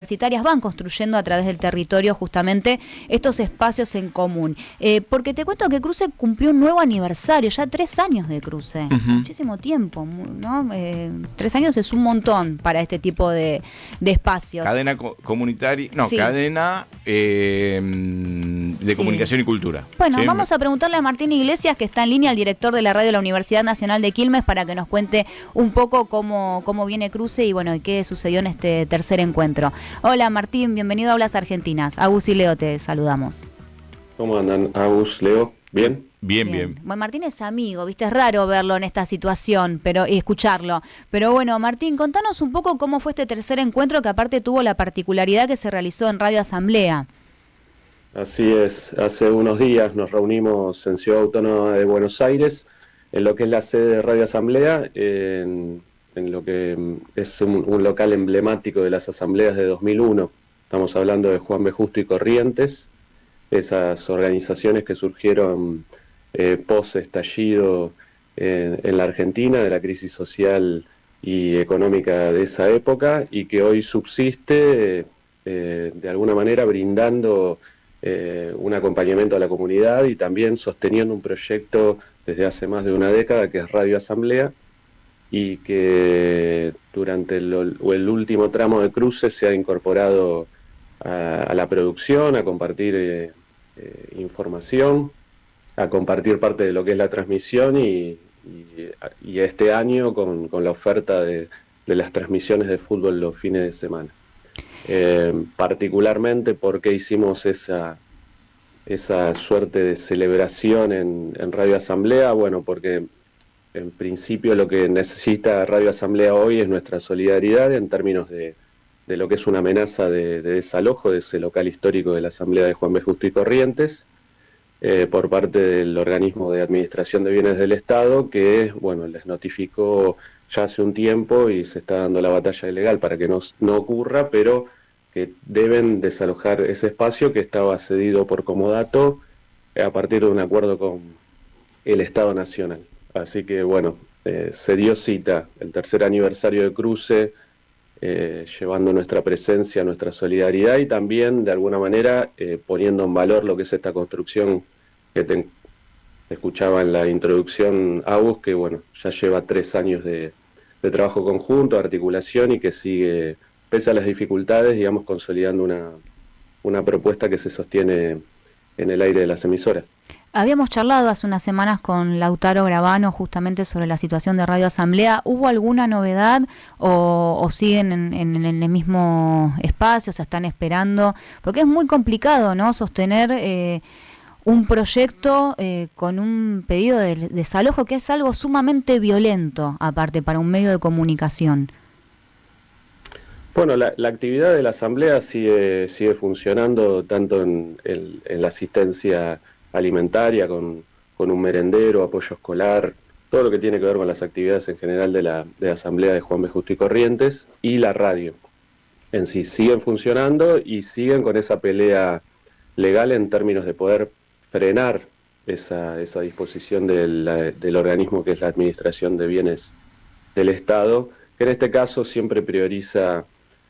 universitarias van construyendo a través del territorio justamente estos espacios en común. Porque te cuento que Cruce cumplió un nuevo aniversario, ya 3 años de Cruce. Muchísimo tiempo, ¿no? 3 años es un montón para este tipo de espacios. Cadena comunitaria, Sí. cadena de comunicación y cultura. Bueno, ¿sí? Vamos a preguntarle a Martín Iglesias, que está en línea, el director de la radio de la Universidad Nacional de Quilmes, para que nos cuente un poco cómo viene Cruce y bueno, y qué sucedió en este tercer encuentro. Hola Martín, bienvenido a Hablas Argentinas. Agus y Leo te saludamos. ¿Cómo andan, Agus, Leo? ¿Bien? Bien. Bueno, Martín es amigo, viste, es raro verlo en esta situación y escucharlo. Pero bueno, Martín, contanos un poco cómo fue este tercer encuentro, que aparte tuvo la particularidad que se realizó en Radio Asamblea. Así es, hace unos días nos reunimos en Ciudad Autónoma de Buenos Aires, en lo que es la sede de Radio Asamblea, en lo que es un local emblemático de las asambleas de 2001. Estamos hablando de Juan B. Justo y Corrientes, esas organizaciones que surgieron post-estallido en la Argentina, de la crisis social y económica de esa época, y que hoy subsiste de alguna manera brindando un acompañamiento a la comunidad y también sosteniendo un proyecto desde hace más de una década que es Radio Asamblea, y que durante el último tramo de Cruce se ha incorporado a la producción, a compartir información, a compartir parte de lo que es la transmisión y este año con la oferta de las transmisiones de fútbol los fines de semana. Particularmente porque hicimos esa suerte de celebración en Radio Asamblea, bueno, porque en principio lo que necesita Radio Asamblea hoy es nuestra solidaridad en términos de lo que es una amenaza de desalojo de ese local histórico de la Asamblea de Juan B. Justo y Corrientes, por parte del organismo de administración de bienes del Estado, que bueno, les notificó ya hace un tiempo y se está dando la batalla legal para que no ocurra, pero que deben desalojar ese espacio que estaba cedido por comodato a partir de un acuerdo con el Estado Nacional. Así que bueno, se dio cita el tercer aniversario de Cruce, llevando nuestra presencia, nuestra solidaridad y también de alguna manera poniendo en valor lo que es esta construcción que te escuchaba en la introducción, Agus, que bueno, ya lleva 3 años de trabajo conjunto, articulación, y que sigue, pese a las dificultades, digamos, consolidando una propuesta que se sostiene en el aire de las emisoras. Habíamos charlado hace unas semanas con Lautaro Gravano justamente sobre la situación de Radio Asamblea. ¿Hubo alguna novedad o siguen en el mismo espacio, se están esperando? Porque es muy complicado, ¿no?, sostener un proyecto con un pedido de desalojo, que es algo sumamente violento, aparte, para un medio de comunicación. Bueno, la actividad de la Asamblea sigue funcionando tanto en la asistencia alimentaria, con un merendero, apoyo escolar, todo lo que tiene que ver con las actividades en general de la Asamblea de Juan B. Justo y Corrientes, y la radio en sí siguen funcionando y siguen con esa pelea legal en términos de poder frenar esa disposición del organismo que es la Administración de Bienes del Estado, que en este caso siempre prioriza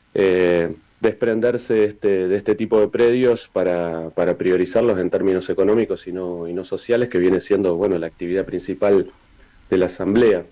desprenderse de este tipo de predios para priorizarlos en términos económicos y no sociales, que viene siendo bueno la actividad principal de la Asamblea.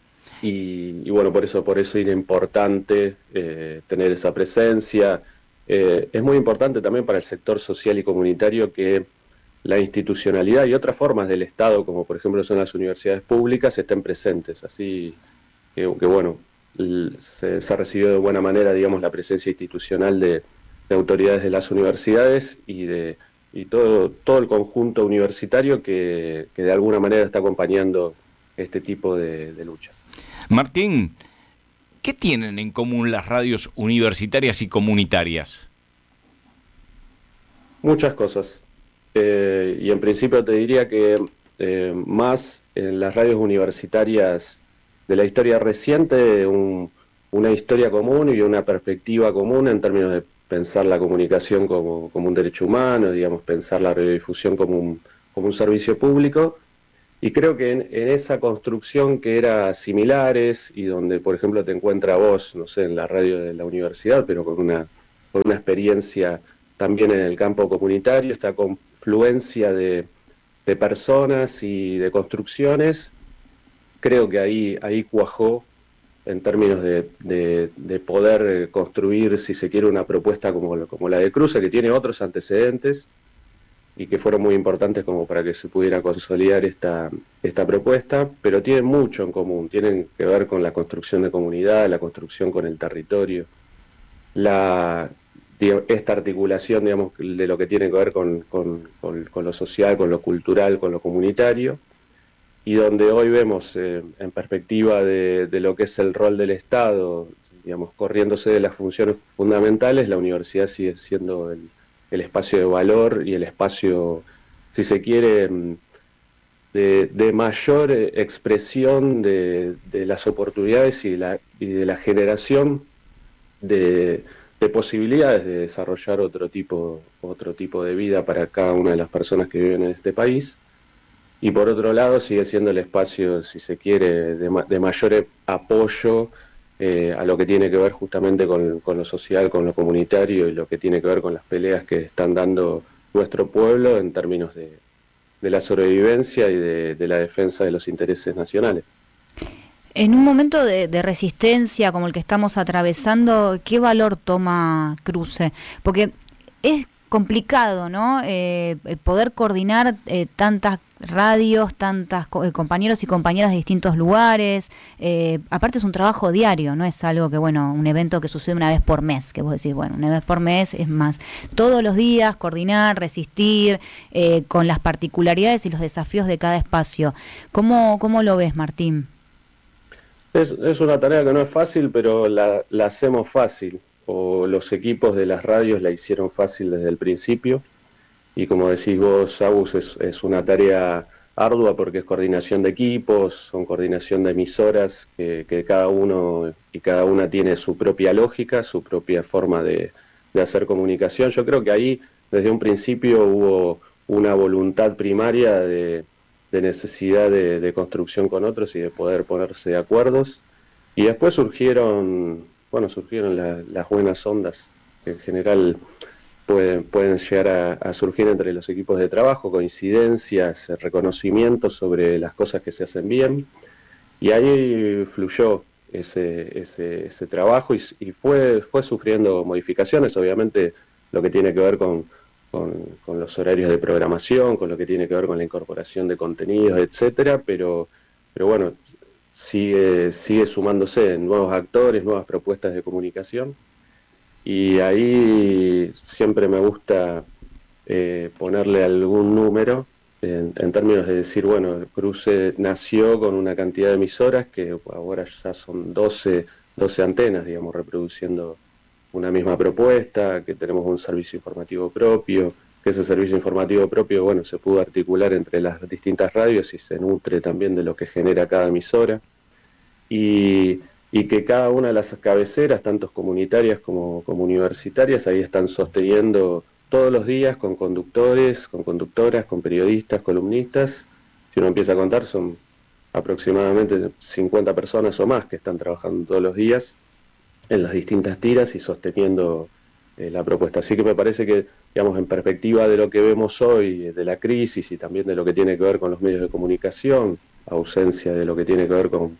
Y bueno, por eso era importante tener esa presencia. Es muy importante también para el sector social y comunitario que la institucionalidad y otras formas del Estado, como por ejemplo son las universidades públicas, estén presentes. Así que bueno, se recibió de buena manera, digamos, la presencia institucional de autoridades de las universidades y todo el conjunto universitario que de alguna manera está acompañando este tipo de luchas. Martín, ¿qué tienen en común las radios universitarias y comunitarias? Muchas cosas. Y en principio te diría que más en las radios universitarias de la historia reciente, una historia común y una perspectiva común en términos de pensar la comunicación como un derecho humano, digamos, pensar la radiodifusión como un servicio público. Y creo que en esa construcción que era similares y donde, por ejemplo, te encuentra vos, no sé, en la radio de la universidad, pero con una experiencia también en el campo comunitario, esta confluencia de personas y de construcciones. Creo que ahí cuajó en términos de poder construir, si se quiere, una propuesta como la de Cruce, que tiene otros antecedentes y que fueron muy importantes como para que se pudiera consolidar esta propuesta, pero tienen mucho en común, tienen que ver con la construcción de comunidad, la construcción con el territorio, esta articulación, digamos, de lo que tiene que ver con lo social, con lo cultural, con lo comunitario, y donde hoy vemos en perspectiva de lo que es el rol del Estado, digamos, corriéndose de las funciones fundamentales, la universidad sigue siendo el espacio de valor y el espacio, si se quiere, de mayor expresión de las oportunidades y de la generación de posibilidades de desarrollar otro tipo de vida para cada una de las personas que viven en este país. Y por otro lado sigue siendo el espacio, si se quiere, de mayor apoyo a lo que tiene que ver justamente con lo social, con lo comunitario y lo que tiene que ver con las peleas que están dando nuestro pueblo en términos de la sobrevivencia y de la defensa de los intereses nacionales. En un momento de resistencia como el que estamos atravesando, ¿qué valor toma Cruce? Porque es complicado, ¿no? Poder coordinar tantas radios, tantas compañeros y compañeras de distintos lugares. Aparte es un trabajo diario, no es algo que, bueno, un evento que sucede una vez por mes, que vos decís, bueno, una vez por mes es más. Todos los días coordinar, resistir, con las particularidades y los desafíos de cada espacio. ¿Cómo lo ves, Martín? Es una tarea que no es fácil, pero la hacemos fácil, o los equipos de las radios la hicieron fácil desde el principio, y como decís vos, Agus, es una tarea ardua porque es coordinación de equipos, son coordinación de emisoras, que cada uno y cada una tiene su propia lógica, su propia forma de hacer comunicación. Yo creo que ahí desde un principio hubo una voluntad primaria de necesidad de construcción con otros y de poder ponerse de acuerdos. Y después surgieron las buenas ondas, que en general pueden llegar a surgir entre los equipos de trabajo, coincidencias, reconocimientos sobre las cosas que se hacen bien. Y ahí fluyó ese trabajo y fue sufriendo modificaciones, obviamente lo que tiene que ver con los horarios de programación, con lo que tiene que ver con la incorporación de contenidos, etcétera, pero bueno, sigue sumándose nuevos actores, nuevas propuestas de comunicación, y ahí siempre me gusta ponerle algún número en términos de decir, bueno, el Cruce nació con una cantidad de emisoras que ahora ya son 12 antenas, digamos, reproduciendo una misma propuesta, que tenemos un servicio informativo propio, que ese servicio informativo propio, bueno, se pudo articular entre las distintas radios y se nutre también de lo que genera cada emisora, y que cada una de las cabeceras, tanto comunitarias como universitarias, ahí están sosteniendo todos los días con conductores, con conductoras, con periodistas, columnistas. Si uno empieza a contar, son aproximadamente 50 personas o más que están trabajando todos los días en las distintas tiras y sosteniendo la propuesta. Así que me parece que, digamos, en perspectiva de lo que vemos hoy, de la crisis y también de lo que tiene que ver con los medios de comunicación, ausencia de lo que tiene que ver con,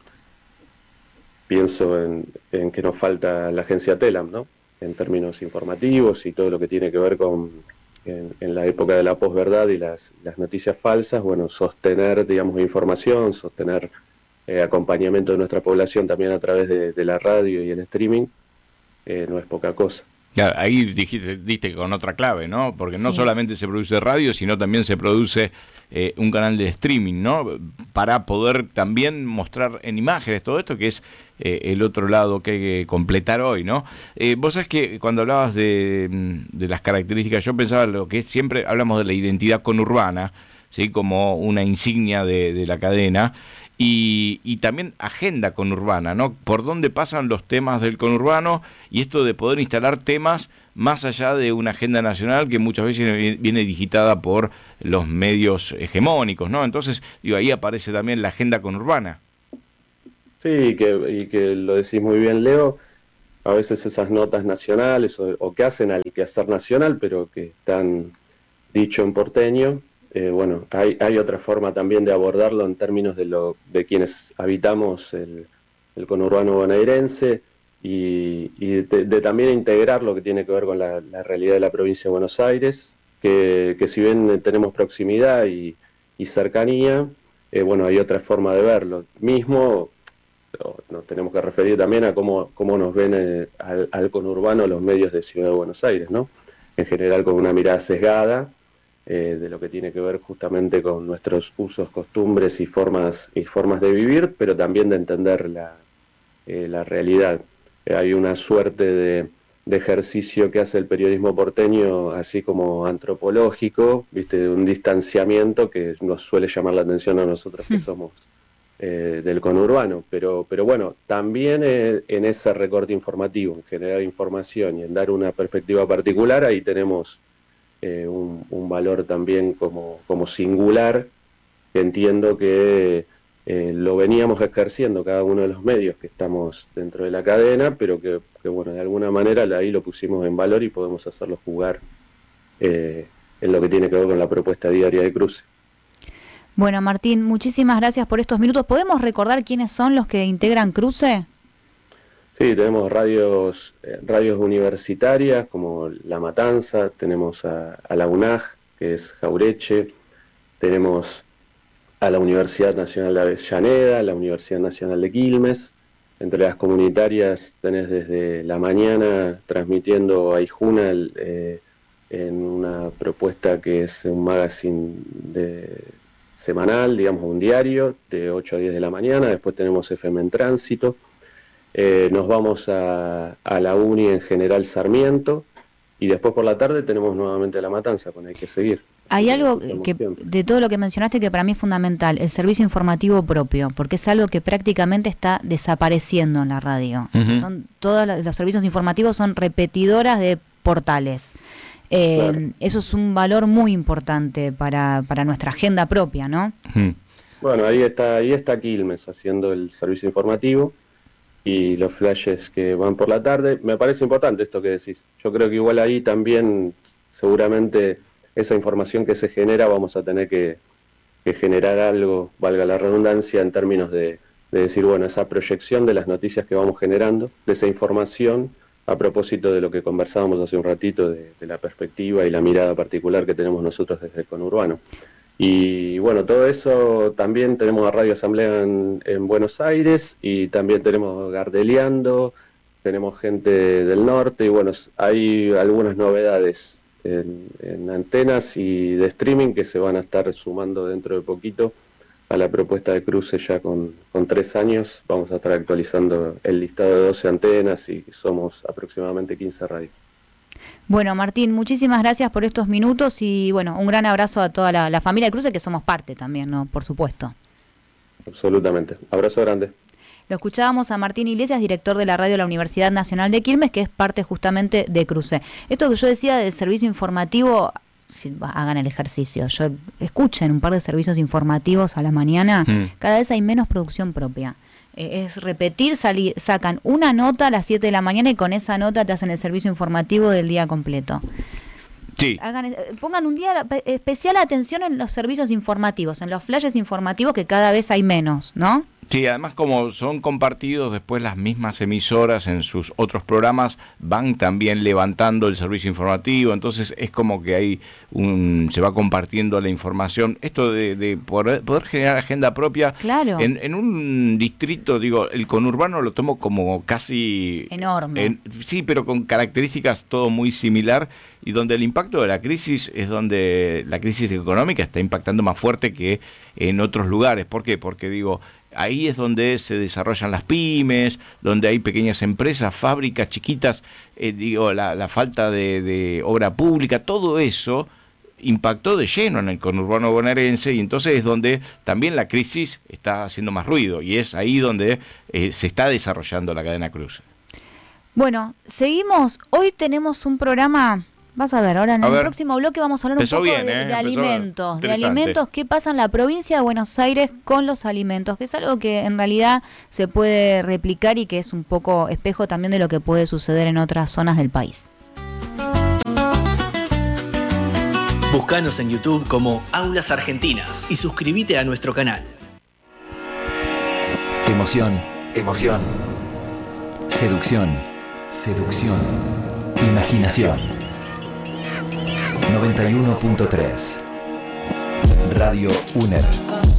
pienso en que nos falta la agencia TELAM, ¿no?, en términos informativos y todo lo que tiene que ver con, en la época de la posverdad y las noticias falsas, bueno, sostener, digamos, información, sostener acompañamiento de nuestra población también a través de la radio y el streaming, no es poca cosa. Claro, ahí diste con otra clave, ¿no? Porque no solamente se produce radio, sino también se produce un canal de streaming, ¿no? Para poder también mostrar en imágenes todo esto, que es el otro lado que hay que completar hoy, ¿no? Vos sabés que cuando hablabas de las características, yo pensaba lo que siempre hablamos de la identidad conurbana, ¿sí?, como una insignia de la cadena, y también agenda conurbana, ¿no? Por dónde pasan los temas del conurbano y esto de poder instalar temas más allá de una agenda nacional que muchas veces viene digitada por los medios hegemónicos, ¿no? Entonces, digo, ahí aparece también la agenda conurbana. Sí, y que lo decís muy bien, Leo. a veces esas notas nacionales o que hacen al quehacer nacional, pero que están dicho en porteño. Bueno, hay otra forma también de abordarlo en términos de quienes habitamos el conurbano bonaerense y de también integrar lo que tiene que ver con la realidad de la provincia de Buenos Aires, que si bien tenemos proximidad y cercanía, bueno, hay otra forma de verlo. Mismo nos tenemos que referir también a cómo nos ven al conurbano los medios de Ciudad de Buenos Aires, ¿no? En general con una mirada sesgada de lo que tiene que ver justamente con nuestros usos, costumbres y formas de vivir, pero también de entender la realidad. Hay una suerte de ejercicio que hace el periodismo porteño, así como antropológico, ¿viste? De un distanciamiento que nos suele llamar la atención a nosotros que somos del conurbano, pero bueno, también en ese recorte informativo, en generar información y en dar una perspectiva particular, ahí tenemos un valor también como singular, que entiendo que lo veníamos ejerciendo cada uno de los medios que estamos dentro de la cadena, pero que bueno, de alguna manera ahí lo pusimos en valor y podemos hacerlo jugar en lo que tiene que ver con la propuesta diaria de Cruce. Bueno, Martín, muchísimas gracias por estos minutos. ¿Podemos recordar quiénes son los que integran Cruce? Sí, tenemos radios universitarias como La Matanza, tenemos a la UNAG, que es Jaureche, tenemos a la Universidad Nacional de Avellaneda, la Universidad Nacional de Quilmes. Entre las comunitarias tenés desde la mañana transmitiendo a Ijuna en una propuesta que es un magazine semanal, digamos un diario, de 8 a 10 de la mañana. Después tenemos FM en Tránsito. Nos vamos a la Uni en General Sarmiento. Y después por la tarde tenemos nuevamente La Matanza, con Hay que seguir. Hay algo que de todo lo que mencionaste que para mí es fundamental, el servicio informativo propio, porque es algo que prácticamente está desapareciendo en la radio. Uh-huh. Todos los servicios informativos son repetidoras de portales. Claro. Eso es un valor muy importante para nuestra agenda propia, ¿no? Uh-huh. Bueno, ahí está Quilmes haciendo el servicio informativo y los flashes que van por la tarde. Me parece importante esto que decís. Yo creo que igual ahí también seguramente esa información que se genera vamos a tener que generar algo, valga la redundancia, en términos de decir, bueno, esa proyección de las noticias que vamos generando, de esa información, a propósito de lo que conversábamos hace un ratito, de la perspectiva y la mirada particular que tenemos nosotros desde el conurbano. Y bueno, todo eso también tenemos a Radio Asamblea en Buenos Aires y también tenemos Gardeliando, tenemos gente del norte y bueno, hay algunas novedades en antenas y de streaming que se van a estar sumando dentro de poquito a la propuesta de Cruce ya con 3 años. Vamos a estar actualizando el listado de 12 antenas y somos aproximadamente 15 radios. Bueno, Martín, muchísimas gracias por estos minutos y bueno, un gran abrazo a toda la familia de Cruce, que somos parte también, ¿no? Por supuesto. Absolutamente. Abrazo grande. Lo escuchábamos a Martín Iglesias, director de la radio de la Universidad Nacional de Quilmes, que es parte justamente de Cruce. Esto que yo decía del servicio informativo, si hagan el ejercicio, escuchen un par de servicios informativos a la mañana, cada vez hay menos producción propia. Es repetir, sacan una nota a las 7 de la mañana y con esa nota te hacen el servicio informativo del día completo. Sí. Pongan un día especial atención en los servicios informativos, en los flashes informativos que cada vez hay menos, ¿no? Sí, además como son compartidos después las mismas emisoras en sus otros programas, van también levantando el servicio informativo, entonces es como que hay se va compartiendo la información. Esto de poder generar agenda propia, claro. En un distrito, digo, el conurbano lo tomo como casi... enorme. Sí, pero con características todo muy similar y donde el impacto de la crisis es donde la crisis económica está impactando más fuerte que en otros lugares. ¿Por qué? Porque digo... ahí es donde se desarrollan las pymes, donde hay pequeñas empresas, fábricas chiquitas, la falta de obra pública, todo eso impactó de lleno en el conurbano bonaerense y entonces es donde también la crisis está haciendo más ruido y es ahí donde se está desarrollando la cadena Cruce. Bueno, seguimos. Hoy tenemos un programa Vas a ver, ahora en A el ver. próximo bloque vamos a hablar Empezó un poco bien, de empezó alimentos. De interesante. alimentos, qué pasa en la provincia de Buenos Aires con los alimentos, que es algo que en realidad se puede replicar y que es un poco espejo también de lo que puede suceder en otras zonas del país. Búscanos en YouTube como Aulas Argentinas y suscríbete a nuestro canal. Emoción. Emoción. Seducción. Seducción. Imaginación. 91.3 Radio UNER.